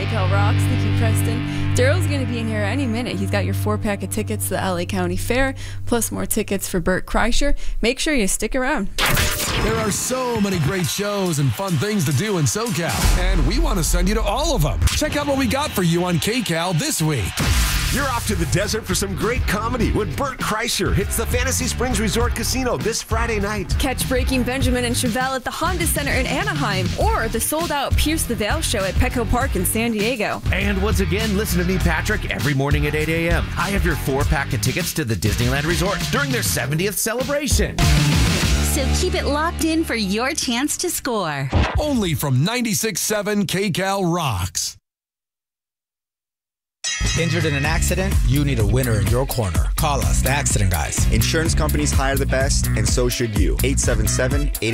KCAL Rocks, Nikki Preston. Daryl's going to be in here any minute. He's got your 4-pack of tickets to the LA County Fair, plus more tickets for Bert Kreischer. Make sure you stick around. There are so many great shows and fun things to do in SoCal, and we want to send you to all of them. Check out what we got for you on KCAL this week. You're off to the desert for some great comedy when Bert Kreischer hits the Fantasy Springs Resort Casino this Friday night. Catch Breaking Benjamin and Chevelle at the Honda Center in Anaheim, or the sold-out Pierce the Veil show at Petco Park in San Diego. And once again, listen to me, Patrick, every morning at 8 a.m. I have your 4-pack of tickets to the Disneyland Resort during their 70th celebration. So keep it locked in for your chance to score. Only from 96.7 KCAL Rocks. Injured in an accident? You need a winner in your corner. Call us, the Accident Guys. Insurance companies hire the best, and so should you. 877-8